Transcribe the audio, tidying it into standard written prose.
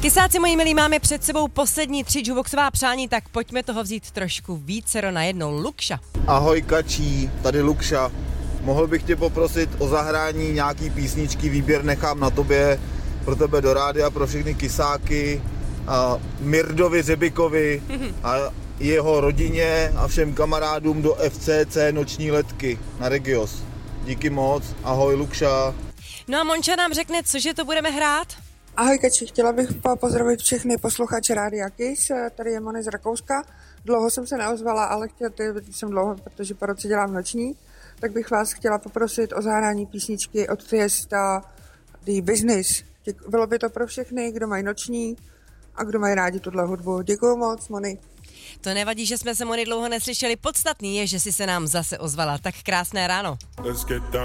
Kysáci moji milí, máme před sebou poslední 3 jukeboxová přání, tak pojďme toho vzít trošku vícero najednou. Lukša. Ahoj Kačí, tady Lukša. Mohl bych tě poprosit o zahrání nějaký písničky, výběr nechám na tobě, pro tebe do rádia, pro všechny kysáky, a Mirdovi Řebikovi a jeho rodině a všem kamarádům do FCC Noční letky na Regios. Díky moc, ahoj Lukša. No a Monča nám řekne, cože to budeme hrát? Ahoj Kači, chtěla bych pozdravit všechny posluchače Rádia Kiss, tady je Moni z Rakouska. Dlouho jsem se neozvala, ale jsem dlouho, protože po roce dělám noční, tak bych vás chtěla poprosit o zahrání písničky od Fiesta The Business. Bylo by to pro všechny, kdo mají noční a kdo mají rádi tuhle hudbu. Děkuju moc, Moni. To nevadí, že jsme se Moni dlouho neslyšeli, podstatný je, že si se nám zase ozvala. Tak krásné ráno.